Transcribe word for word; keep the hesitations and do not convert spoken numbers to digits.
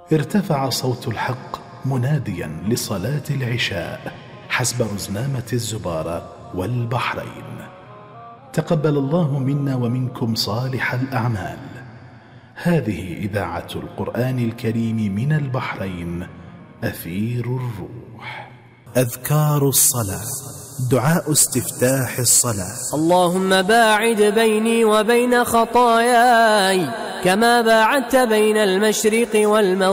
ارتفع صوت الحق مناديا لصلاة العشاء حسب رزنامة الزبارة والبحرين. تقبل الله منا ومنكم صالح الأعمال. هذه إذاعة القرآن الكريم من البحرين، أثير الروح. أذكار الصلاة، دعاء استفتاح الصلاة. اللهم باعد بيني وبين خطاياي كما باعدت بين المشرق والمغرب.